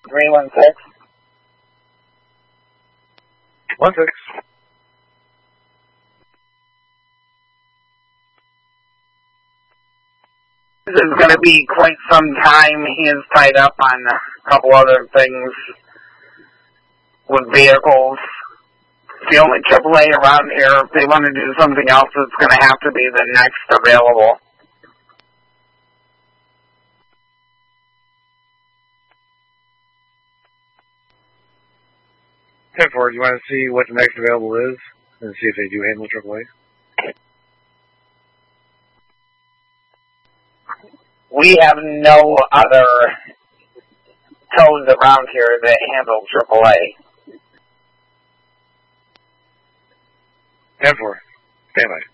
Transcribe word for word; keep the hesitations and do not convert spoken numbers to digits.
three one six. One six. This is going to be quite some time. He is tied up on a couple other things with vehicles. It's the only triple A around here. If they want to do something else, it's going to have to be the next available. ten four, do you want to see what the next available is and see if they do handle triple A? We have no other tows around here that handle triple A. ten four, stand by.